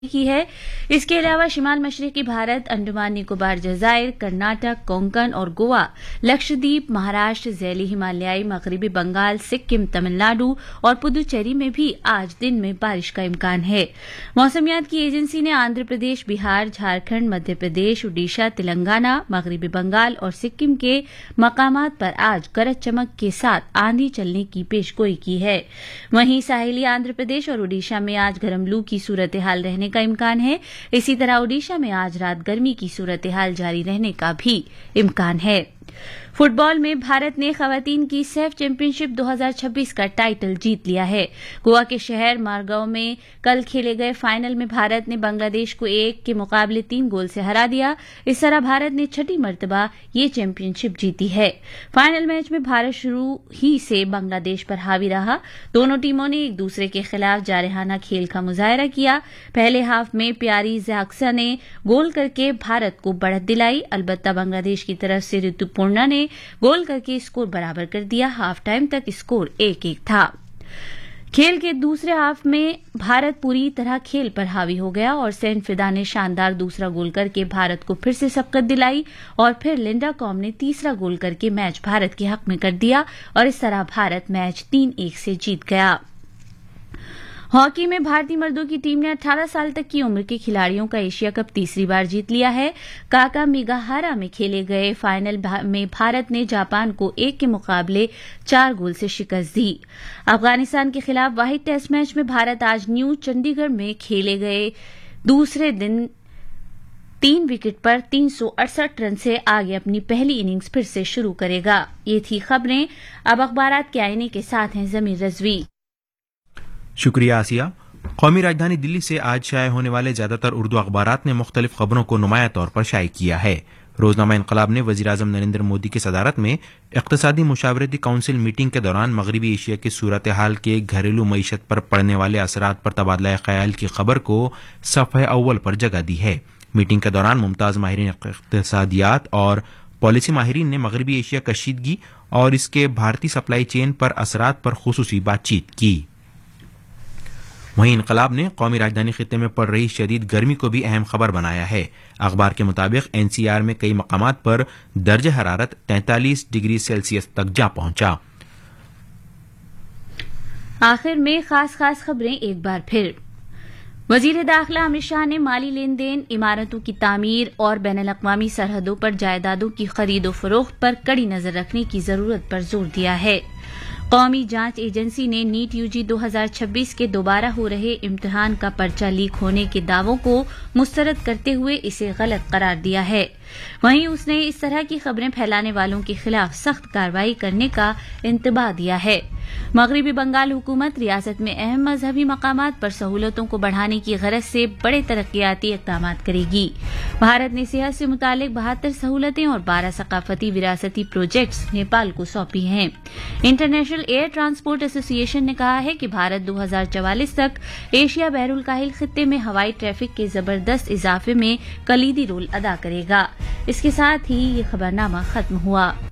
کی ہے۔ اس کے علاوہ شمال مشرقی بھارت، انڈمان نکوبار جزائر، کرناٹک، کونکن اور گوا، لکشدیپ، مہاراشٹر، ذیلی ہمالیائی، مغربی بنگال، سکم، تمل ناڈو اور پدوچیری میں بھی آج دن میں بارش کا امکان ہے۔ موسمیات کی ایجنسی نے آندھرا پردیش، بہار، جھارکھنڈ، مدھیہ پردیش، اڈیشہ، تلنگانہ، مغربی بنگال اور سکم کے مقامات پر آج گرج چمک کے ساتھ آندھی چلنے کی پیشگوئی کی ہے۔ وہیں ساحلی آندھرا پردیش اور اڈیشہ میں آج گرم لو کی صورتحال رہنے کا امکان ہے۔ اسی طرح اڈیشہ میں آج رات گرمی کی صورتحال جاری رہنے کا بھی امکان ہے۔ فٹ بال میں بھارت نے خواتین کی سیف چیمپئن شپ 2026 کا ٹائٹل جیت لیا ہے۔ گوا کے شہر مارگاؤ میں کل کھیلے گئے فائنل میں بھارت نے بنگلہ دیش کو 1 کے مقابلے 3 گول سے ہرا دیا۔ اس طرح بھارت نے چھٹی مرتبہ یہ چیمپئن شپ جیتی ہے۔ فائنل میچ میں بھارت شروع ہی سے بنگلہ دیش پر حاوی رہا۔ دونوں ٹیموں نے ایک دوسرے کے خلاف جارحانہ کھیل کا مظاہرہ کیا۔ پہلے ہاف میں پیاری زاکسا نے گول کر کے بھارت کو بڑھت دلائی، البتہ بنگلہ دیش کی طرف سے رتو پورنا نے گول کر کے اسکور برابر کر دیا۔ ہاف ٹائم تک اسکور 1-1 تھا۔ کھیل کے دوسرے ہاف میں بھارت پوری طرح کھیل پر حاوی ہو گیا اور سین فدا نے شاندار دوسرا گول کر کے بھارت کو پھر سے سبقت دلائی اور پھر لنڈا کام نے تیسرا گول کر کے میچ بھارت کے حق میں کر دیا اور اس طرح بھارت میچ 3-1 سے جیت گیا۔ ہاکی میں بھارتی مردوں کی ٹیم نے 18 سال تک کی عمر کے کھلاڑیوں کا ایشیا کپ تیسری بار جیت لیا ہے۔ کاکا میگاہارا میں کھیلے گئے فائنل میں بھارت نے جاپان کو 1 کے مقابلے 4 گول سے شکست دی۔ افغانستان کے خلاف واحد ٹیسٹ میچ میں بھارت آج نیو چنڈی گڑھ میں کھیلے گئے دوسرے دن 3 وکٹ پر 368 رن سے آگے اپنی پہلی اننگز پھر سے شروع کرے گا۔ یہ تھی خبریں۔ اب اخبارات کے آئینے کے ساتھ ہیں ضمیر رضوی۔ شکریہ آسیہ۔ قومی راجدھانی دلی سے آج شائع ہونے والے زیادہ تر اردو اخبارات نے مختلف خبروں کو نمایاں طور پر شائع کیا ہے۔ روزنامہ انقلاب نے وزیراعظم نریندر مودی کی صدارت میں اقتصادی مشاورتی کونسل میٹنگ کے دوران مغربی ایشیا کی صورتحال کے گھریلو معیشت پر پڑنے والے اثرات پر تبادلہ خیال کی خبر کو صفحہ اول پر جگہ دی ہے۔ میٹنگ کے دوران ممتاز ماہرین اقتصادیات اور پالیسی ماہرین نے مغربی ایشیا کشیدگی اور اس کے بھارتی سپلائی چین پر اثرات پر خصوصی بات چیت کی۔ وہیں انقلاب نے قومی راجدھانی خطے میں پڑ رہی شدید گرمی کو بھی اہم خبر بنایا ہے۔ اخبار کے مطابق NCR میں کئی مقامات پر درجہ حرارت 43 ڈگری سیلسیس تک جا پہنچا۔ آخر میں خاص خبریں ایک بار پھر۔ وزیر داخلہ امت شاہ نے مالی لین دین، عمارتوں کی تعمیر اور بین الاقوامی سرحدوں پر جائیدادوں کی خرید و فروخت پر کڑی نظر رکھنے کی ضرورت پر زور دیا ہے۔ قومی جانچ ایجنسی نے نیٹ UG 2026 کے دوبارہ ہو رہے امتحان کا پرچہ لیک ہونے کے دعووں کو مسترد کرتے ہوئے اسے غلط قرار دیا ہے۔ وہیں اس نے اس طرح کی خبریں پھیلانے والوں کے خلاف سخت کارروائی کرنے کا انتباہ دیا ہے۔ مغربی بنگال حکومت ریاست میں اہم مذہبی مقامات پر سہولتوں کو بڑھانے کی غرض سے بڑے ترقیاتی اقدامات کرے گی۔ بھارت نے صحت سے متعلق 72 سہولتیں اور 12 ثقافتی وراثتی پروجیکٹس نیپال کو سونپی ہیں۔ انٹرنیشنل ایئر ٹرانسپورٹ ایسوسی ایشن نے کہا ہے کہ بھارت 2044 تک ایشیا بحر الکاہل خطے میں ہوائی ٹریفک کے زبردست اضافے میں کلیدی رول ادا کرے گا۔ اس کے ساتھ ہی یہ خبرنامہ ختم ہوا۔